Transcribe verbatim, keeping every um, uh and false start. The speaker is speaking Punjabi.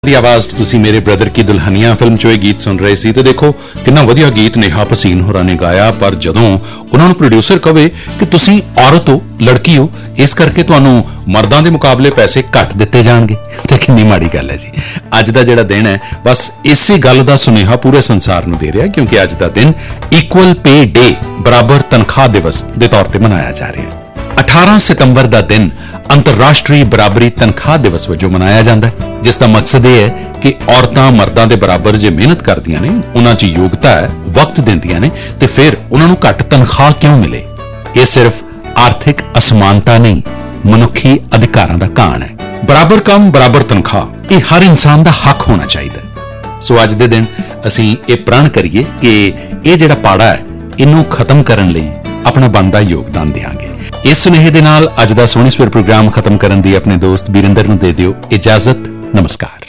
ਦੀ ਆਵਾਜ਼ ਤੁਸੀਂ ਮੇਰੇ ਬ੍ਰਦਰ ਕੀ ਦੁਲਹਨੀਆ ਫਿਲਮ ਚੋਂ ਇਹ ਗੀਤ ਸੁਣ ਰਹੇ ਸੀ ਤੇ ਦੇਖੋ ਕਿੰਨਾ ਵਧੀਆ ਗੀਤ ਨੇਹਾ ਭਸੀਨ ਹੋਰਾਂ ਨੇ ਗਾਇਆ। ਪਰ ਜਦੋਂ ਉਹਨਾਂ ਨੂੰ ਪ੍ਰੋਡਿਊਸਰ ਕਹੇ ਕਿ ਤੁਸੀਂ ਔਰਤ ਹੋ, ਲੜਕੀ ਹੋ, ਇਸ ਕਰਕੇ ਤੁਹਾਨੂੰ ਮਰਦਾਂ ਦੇ ਮੁਕਾਬਲੇ ਪੈਸੇ ਘੱਟ ਦਿੱਤੇ ਜਾਣਗੇ ਤੇ ਕਿੰਨੀ ਮਾੜੀ ਗੱਲ ਹੈ ਜੀ। ਅੱਜ ਦਾ ਜਿਹੜਾ ਦਿਨ ਹੈ ਬਸ ਇਸੇ ਗੱਲ ਦਾ ਸੁਨੇਹਾ ਪੂਰੇ ਸੰਸਾਰ ਨੂੰ ਦੇ ਰਿਹਾ, ਕਿਉਂਕਿ ਅੱਜ ਦਾ ਦਿਨ ਇਕੁਅਲ ਪੇ ਡੇ, ਬਰਾਬਰ ਤਨਖਾਹ ਦਿਵਸ ਦੇ ਤੌਰ ਤੇ ਮਨਾਇਆ ਜਾ ਰਿਹਾ ਹੈ। ਅਠਾਰਾਂ ਸਤੰਬਰ ਦਾ ਦਿਨ ਅੰਤਰਰਾਸ਼ਟਰੀ ਬਰਾਬਰੀ ਤਨਖਾਹ ਦਿਵਸ ਵਜੋਂ ਮਨਾਇਆ ਜਾਂਦਾ ਹੈ, ਜਿਸ ਦਾ ਮਕਸਦ ਇਹ ਹੈ ਕਿ ਔਰਤਾਂ ਮਰਦਾਂ ਦੇ ਬਰਾਬਰ ਜੇ ਮਿਹਨਤ ਕਰਦੀਆਂ ਨੇ, ਉਹਨਾਂ 'ਚ ਯੋਗਤਾ ਹੈ, ਵਕਤ ਦਿੰਦੀਆਂ ਨੇ, ਤੇ ਫਿਰ ਉਹਨਾਂ ਨੂੰ ਘੱਟ ਤਨਖਾਹ ਕਿਉਂ ਮਿਲੇ। ਇਹ ਸਿਰਫ ਆਰਥਿਕ ਅਸਮਾਨਤਾ ਨਹੀਂ, ਮਨੁੱਖੀ ਅਧਿਕਾਰਾਂ ਦਾ ਕਾਣ ਹੈ। ਬਰਾਬਰ ਕੰਮ, ਬਰਾਬਰ ਤਨਖਾਹ, ਇਹ ਹਰ ਇਨਸਾਨ ਦਾ ਹੱਕ ਹੋਣਾ ਚਾਹੀਦਾ। ਸੋ ਅੱਜ ਦੇ ਦਿਨ ਅਸੀਂ ਇਹ ਪ੍ਰਣ ਕਰੀਏ ਕਿ ਇਹ ਜਿਹੜਾ ਪਾੜਾ ਹੈ, ਇਹਨੂੰ ਖਤਮ ਕਰਨ ਲਈ ਆਪਣਾ ਬਣਦਾ ਯੋਗਦਾਨ ਦੇਵਾਂਗੇ। ਇਸ ਸੁਨੇਹੇ ਦੇ ਨਾਲ ਅੱਜ ਦਾ ਸੋਹਣੀ ਸਵੇਰ ਪ੍ਰੋਗਰਾਮ ਖਤਮ ਕਰਨ ਦੀ ਆਪਣੇ ਦੋਸਤ ਬੀਰਿੰਦਰ ਨੂੰ ਦੇ ਦਿਓ ਇਜਾਜ਼ਤ। ਨਮਸਕਾਰ।